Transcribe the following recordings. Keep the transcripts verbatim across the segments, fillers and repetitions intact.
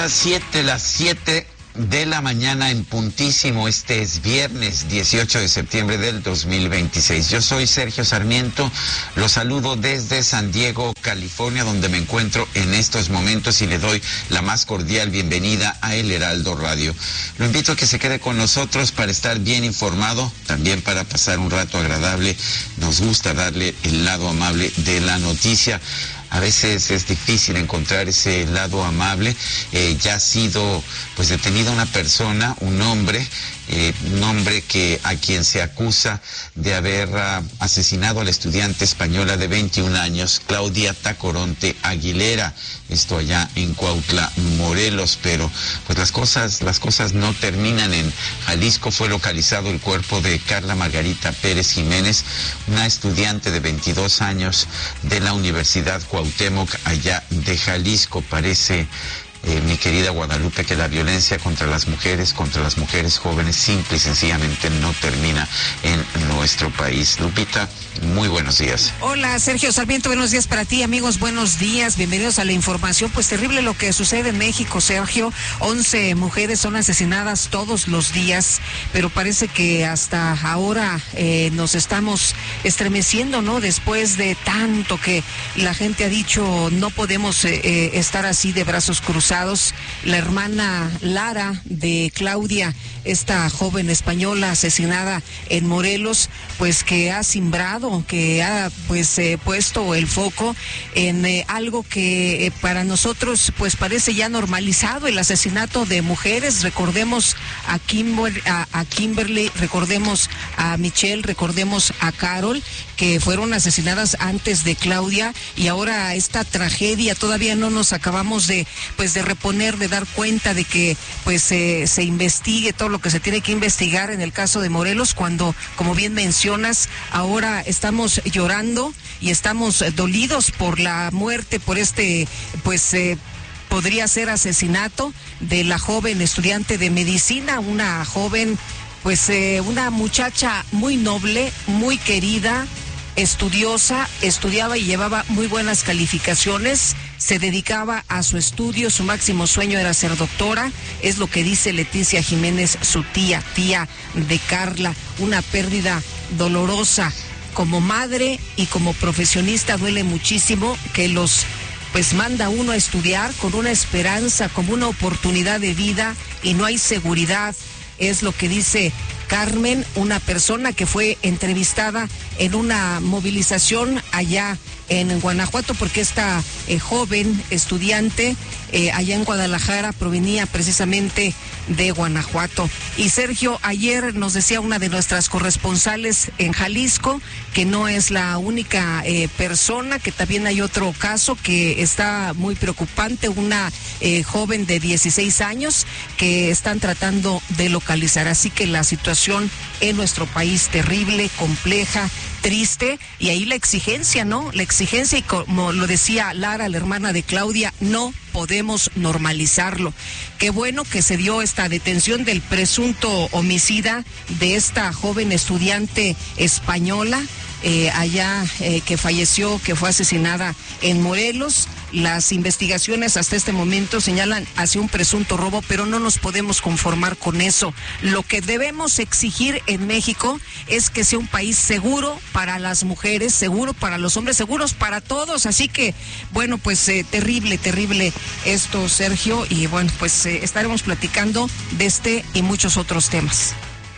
Las siete, las siete de la mañana en puntísimo. Este es viernes dieciocho de septiembre del dos mil veintiséis. Yo soy Sergio Sarmiento, los saludo desde San Diego, California, donde me encuentro en estos momentos y le doy la más cordial bienvenida a El Heraldo Radio. Lo invito a que se quede con nosotros para estar bien informado, también para pasar un rato agradable. Nos gusta darle el lado amable de la noticia. A veces es difícil encontrar ese lado amable. Eh, ya ha sido pues detenida una persona, un hombre, eh, un hombre que a quien se acusa de haber uh, asesinado a la estudiante española de veintiún años, Claudia Tacoronte Aguilera. Esto allá en Cuautla, Morelos, pero pues las cosas, las cosas no terminan. En Jalisco fue localizado el cuerpo de Carla Margarita Pérez Jiménez, una estudiante de veintidós años de la Universidad Cuauhtémoc, allá de Jalisco. Parece, Eh, mi querida Guadalupe, que la violencia contra las mujeres, contra las mujeres jóvenes, simple y sencillamente no termina en nuestro país. Lupita, muy buenos días. Hola, Sergio Sarmiento, buenos días para ti, amigos, buenos días, bienvenidos a la información. Pues terrible lo que sucede en México, Sergio. once mujeres son asesinadas todos los días, pero parece que hasta ahora eh, nos estamos estremeciendo, ¿no? Después de tanto que la gente ha dicho, no podemos eh, eh, estar así de brazos cruzados. La hermana Lara de Claudia, esta joven española asesinada en Morelos, pues que ha simbrado, que ha pues eh, puesto el foco en eh, algo que eh, para nosotros pues parece ya normalizado, el asesinato de mujeres. Recordemos a, Kimber, a, a Kimberly, recordemos a Michelle, recordemos a Carol, que fueron asesinadas antes de Claudia, y ahora esta tragedia todavía no nos acabamos de pues de reponer, de dar cuenta de que pues eh, se investigue todo lo que se tiene que investigar en el caso de Morelos, cuando, como bien mencionas, ahora estamos llorando y estamos dolidos por la muerte, por este pues eh, podría ser asesinato de la joven estudiante de medicina, una joven pues eh, una muchacha muy noble, muy querida, estudiosa, estudiaba y llevaba muy buenas calificaciones, se dedicaba a su estudio, su máximo sueño era ser doctora, es lo que dice Leticia Jiménez, su tía, tía de Carla. Una pérdida dolorosa. Como madre y como profesionista duele muchísimo que los pues manda uno a estudiar con una esperanza, como una oportunidad de vida, y no hay seguridad. Es lo que dice Carmen, una persona que fue entrevistada en una movilización allá en Guanajuato, porque esta eh, joven estudiante eh, allá en Guadalajara provenía precisamente de Guanajuato. Y Sergio, ayer nos decía una de nuestras corresponsales en Jalisco que no es la única eh, persona, que también hay otro caso que está muy preocupante, una eh, joven de dieciséis años que están tratando de localizar. Así que la situación en nuestro país terrible, compleja, triste, y ahí la exigencia, ¿no? La exigencia, y como lo decía Lara, la hermana de Claudia, no podemos normalizarlo. Qué bueno que se dio esta detención del presunto homicida de esta joven estudiante española, eh, allá eh, que falleció, que fue asesinada en Morelos. Las investigaciones hasta este momento señalan hacia un presunto robo, pero no nos podemos conformar con eso. Lo que debemos exigir en México es que sea un país seguro para las mujeres, seguro para los hombres, seguros para todos. Así que, bueno, pues eh, terrible, terrible esto, Sergio, y bueno, pues eh, estaremos platicando de este y muchos otros temas.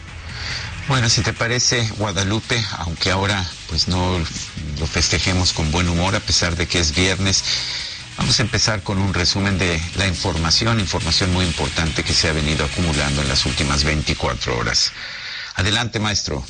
Bueno, si te parece, Guadalupe, aunque ahora pues no lo festejemos con buen humor, a pesar de que es viernes, vamos a empezar con un resumen de la información, información muy importante que se ha venido acumulando en las últimas veinticuatro horas. Adelante, maestro.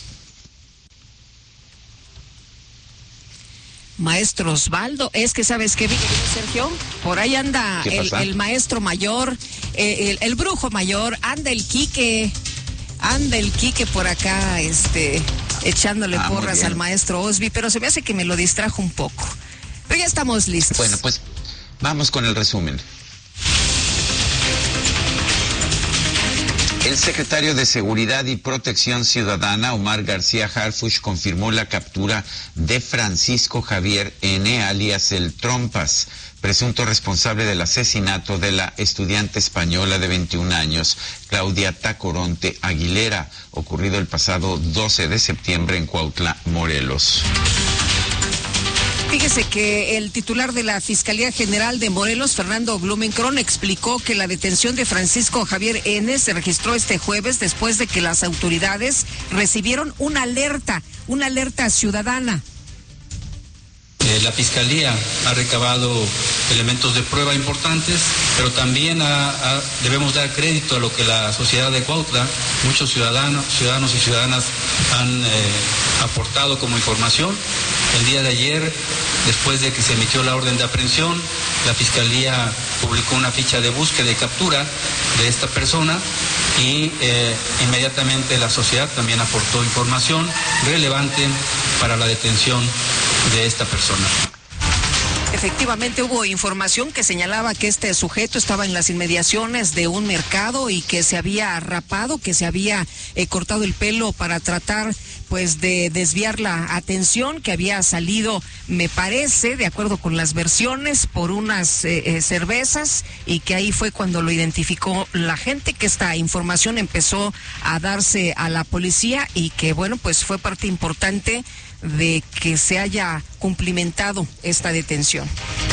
Maestro Osvaldo, es que ¿sabes qué, Sergio? Por ahí anda el, el maestro mayor, eh, el, el brujo mayor, anda el Quique, anda el Quique por acá, este, echándole ah, porras al maestro Osby, pero se me hace que me lo distrajo un poco. Pero ya estamos listos. Bueno, pues vamos con el resumen. El secretario de Seguridad y Protección Ciudadana, Omar García Harfuch, confirmó la captura de Francisco Javier N., alias El Trompas, presunto responsable del asesinato de la estudiante española de veintiún años, Claudia Tacoronte Aguilera, ocurrido el pasado doce de septiembre en Cuautla, Morelos. Fíjese que el titular de la Fiscalía General de Morelos, Fernando Blumenkron, explicó que la detención de Francisco Javier N. se registró este jueves después de que las autoridades recibieron una alerta, una alerta ciudadana. Eh, la Fiscalía ha recabado elementos de prueba importantes, pero también ha, ha, debemos dar crédito a lo que la sociedad de Cuautla, muchos ciudadanos, ciudadanos y ciudadanas han eh, aportado como información. El día de ayer, después de que se emitió la orden de aprehensión, la Fiscalía publicó una ficha de búsqueda y captura de esta persona y eh, inmediatamente la sociedad también aportó información relevante para la detención de esta persona. Efectivamente hubo información que señalaba que este sujeto estaba en las inmediaciones de un mercado y que se había rapado, que se había eh, cortado el pelo para tratar pues de desviar la atención, que había salido, me parece, de acuerdo con las versiones, por unas eh, eh, cervezas, y que ahí fue cuando lo identificó la gente, que esta información empezó a darse a la policía y que bueno, pues fue parte importante de que se haya cumplimentado esta detención.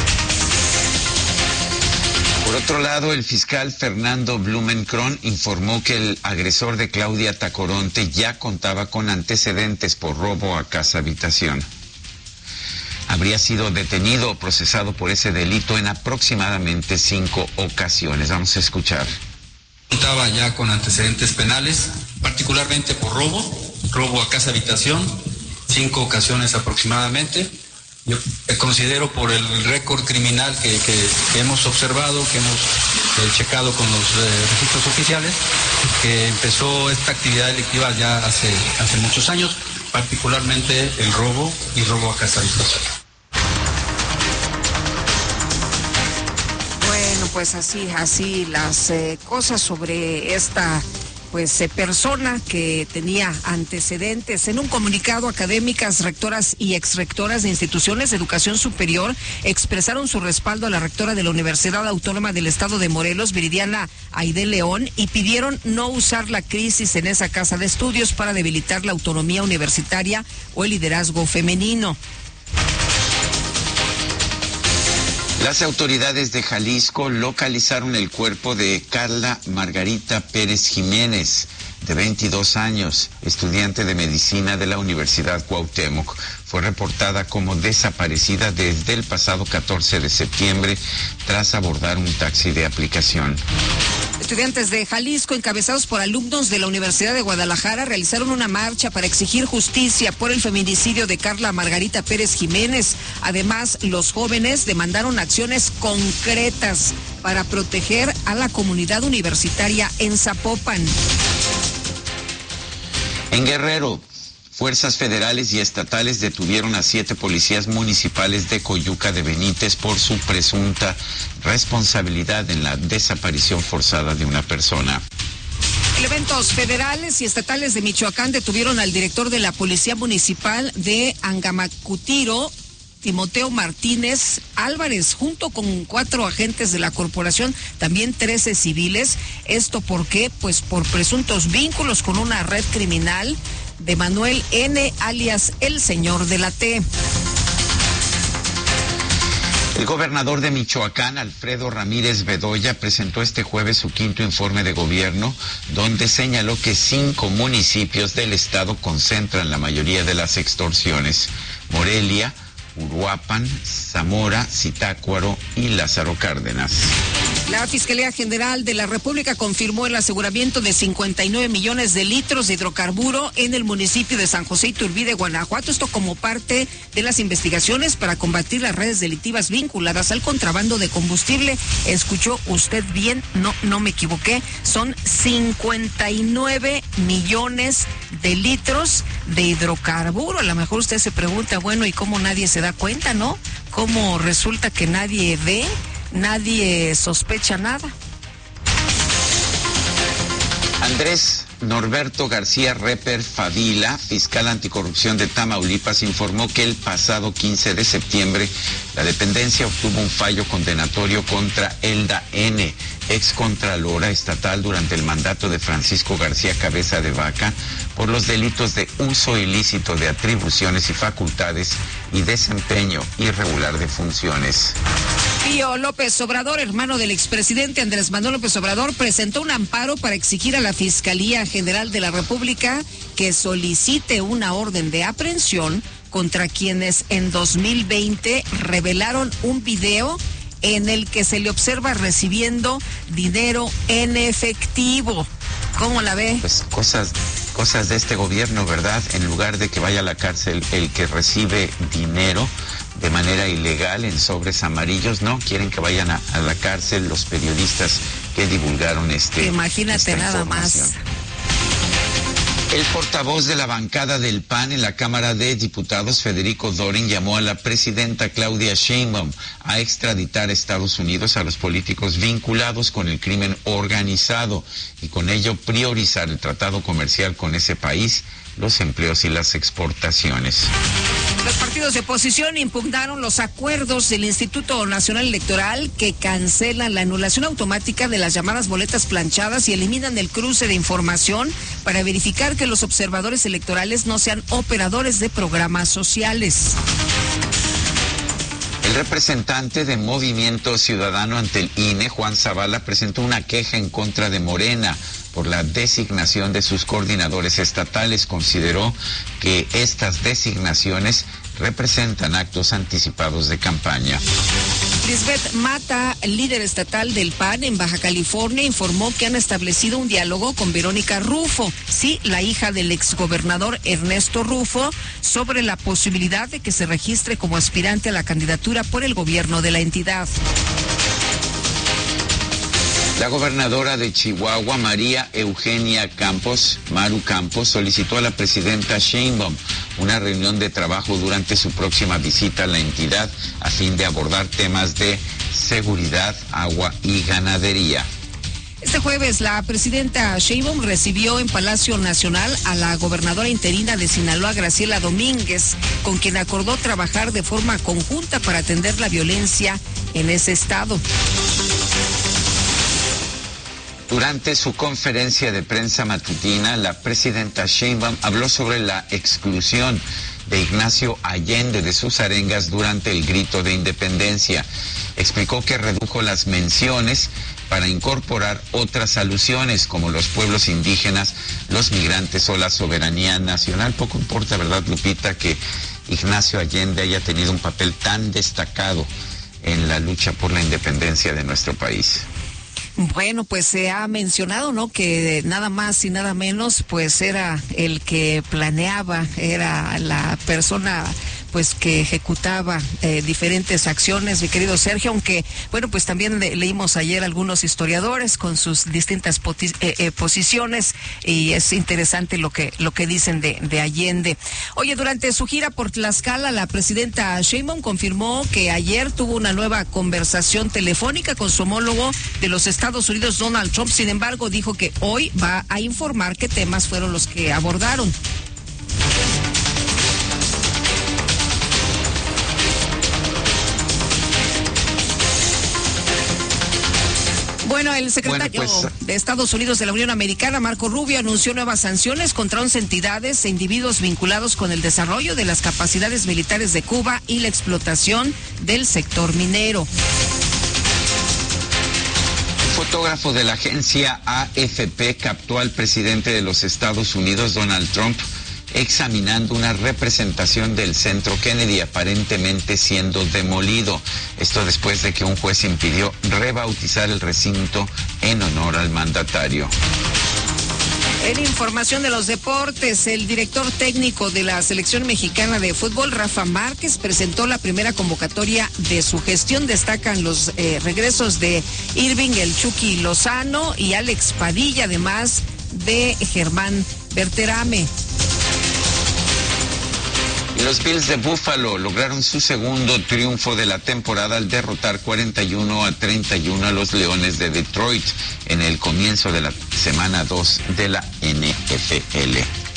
Por otro lado, el fiscal Fernando Blumenkron informó que el agresor de Claudia Tacoronte ya contaba con antecedentes por robo a casa habitación. Habría sido detenido o procesado por ese delito en aproximadamente cinco ocasiones. Vamos a escuchar. Contaba ya con antecedentes penales, particularmente por robo, robo a casa habitación, cinco ocasiones aproximadamente. Yo considero por el récord criminal que, que, que hemos observado, que hemos eh, checado con los eh, registros oficiales, que empezó esta actividad delictiva ya hace, hace muchos años, particularmente el robo y robo a casa habitación. Bueno, pues así, así las eh, cosas sobre esta pues eh, persona que tenía antecedentes. En un comunicado, académicas, rectoras y exrectoras de instituciones de educación superior expresaron su respaldo a la rectora de la Universidad Autónoma del Estado de Morelos, Viridiana Aide León, y pidieron no usar la crisis en esa casa de estudios para debilitar la autonomía universitaria o el liderazgo femenino. Las autoridades de Jalisco localizaron el cuerpo de Carla Margarita Pérez Jiménez, de veintidós años, estudiante de medicina de la Universidad Cuauhtémoc. Fue reportada como desaparecida desde el pasado catorce de septiembre tras abordar un taxi de aplicación. Estudiantes de Jalisco, encabezados por alumnos de la Universidad de Guadalajara, realizaron una marcha para exigir justicia por el feminicidio de Carla Margarita Pérez Jiménez. Además, los jóvenes demandaron acciones concretas para proteger a la comunidad universitaria en Zapopan. En Guerrero, fuerzas federales y estatales detuvieron a siete policías municipales de Coyuca de Benítez por su presunta responsabilidad en la desaparición forzada de una persona. Elementos federales y estatales de Michoacán detuvieron al director de la Policía Municipal de Angamacutiro, Timoteo Martínez Álvarez, junto con cuatro agentes de la corporación, también trece civiles. ¿Esto por qué? Pues por presuntos vínculos con una red criminal de Manuel N., alias el Señor de la T. El gobernador de Michoacán, Alfredo Ramírez Bedoya, presentó este jueves su quinto informe de gobierno, donde señaló que cinco municipios del estado concentran la mayoría de las extorsiones: Morelia, Uruapan, Zamora, Zitácuaro y Lázaro Cárdenas. La Fiscalía General de la República confirmó el aseguramiento de cincuenta y nueve millones de litros de hidrocarburo en el municipio de San José Iturbide, Guanajuato. Esto como parte de las investigaciones para combatir las redes delictivas vinculadas al contrabando de combustible. Escuchó usted bien, no, no me equivoqué. Son cincuenta y nueve millones de litros de hidrocarburo. A lo mejor usted se pregunta, bueno, ¿y cómo nadie se da cuenta, no? ¿Cómo resulta que nadie ve? Nadie sospecha nada. Andrés Norberto García Reper Favila, fiscal anticorrupción de Tamaulipas, informó que el pasado quince de septiembre la dependencia obtuvo un fallo condenatorio contra Elda N., excontralora estatal durante el mandato de Francisco García Cabeza de Vaca, por los delitos de uso ilícito de atribuciones y facultades y desempeño irregular de funciones. Pío López Obrador, hermano del expresidente Andrés Manuel López Obrador, presentó un amparo para exigir a la Fiscalía General de la República que solicite una orden de aprehensión contra quienes en dos mil veinte revelaron un video en el que se le observa recibiendo dinero en efectivo. ¿Cómo la ve? Pues cosas, cosas de este gobierno, ¿verdad? En lugar de que vaya a la cárcel el que recibe dinero de manera ilegal en sobres amarillos, no, quieren que vayan a, a la cárcel los periodistas que divulgaron este Imagínate nada más. El portavoz de la bancada del P A N en la Cámara de Diputados, Federico Dorin, llamó a la presidenta Claudia Sheinbaum a extraditar a Estados Unidos a los políticos vinculados con el crimen organizado y con ello priorizar el tratado comercial con ese país, los empleos y las exportaciones. Los partidos de oposición impugnaron los acuerdos del Instituto Nacional Electoral que cancelan la anulación automática de las llamadas boletas planchadas y eliminan el cruce de información para verificar que los observadores electorales no sean operadores de programas sociales. El representante de Movimiento Ciudadano ante el I N E, Juan Zavala, presentó una queja en contra de Morena por la designación de sus coordinadores estatales. Consideró que estas designaciones representan actos anticipados de campaña. Lisbeth Mata, líder estatal del P A N en Baja California, informó que han establecido un diálogo con Verónica Rufo, sí, la hija del exgobernador Ernesto Rufo, sobre la posibilidad de que se registre como aspirante a la candidatura por el gobierno de la entidad. La gobernadora de Chihuahua, María Eugenia Campos, Maru Campos, solicitó a la presidenta Sheinbaum una reunión de trabajo durante su próxima visita a la entidad a fin de abordar temas de seguridad, agua y ganadería. Este jueves, la presidenta Sheinbaum recibió en Palacio Nacional a la gobernadora interina de Sinaloa, Graciela Domínguez, con quien acordó trabajar de forma conjunta para atender la violencia en ese estado. Durante su conferencia de prensa matutina, la presidenta Sheinbaum habló sobre la exclusión de Ignacio Allende de sus arengas durante el grito de independencia. Explicó que redujo las menciones para incorporar otras alusiones como los pueblos indígenas, los migrantes o la soberanía nacional. Poco importa, ¿verdad, Lupita, que Ignacio Allende haya tenido un papel tan destacado en la lucha por la independencia de nuestro país? Bueno, pues se ha mencionado, ¿no?, que nada más y nada menos, pues era el que planeaba, era la persona pues que ejecutaba eh, diferentes acciones, mi querido Sergio, aunque, bueno, pues también le, leímos ayer algunos historiadores con sus distintas poti- eh, eh, posiciones, y es interesante lo que lo que dicen de, de Allende. Oye, durante su gira por Tlaxcala, la presidenta Sheinbaum confirmó que ayer tuvo una nueva conversación telefónica con su homólogo de los Estados Unidos, Donald Trump. Sin embargo, dijo que hoy va a informar qué temas fueron los que abordaron. Bueno, el secretario bueno, pues, de Estados Unidos de la Unión Americana, Marco Rubio, anunció nuevas sanciones contra once entidades e individuos vinculados con el desarrollo de las capacidades militares de Cuba y la explotación del sector minero. Un fotógrafo de la agencia A F P captó al presidente de los Estados Unidos, Donald Trump, examinando una representación del Centro Kennedy, aparentemente siendo demolido. Esto después de que un juez impidió rebautizar el recinto en honor al mandatario. En información de los deportes, el director técnico de la selección mexicana de fútbol, Rafa Márquez, presentó la primera convocatoria de su gestión. Destacan los eh, regresos de Irving El Chucky Lozano y Alex Padilla, además de Germán Berterame. Los Bills de Buffalo lograron su segundo triunfo de la temporada al derrotar cuarenta y uno a treinta y uno a los Leones de Detroit en el comienzo de la semana dos de la N F L.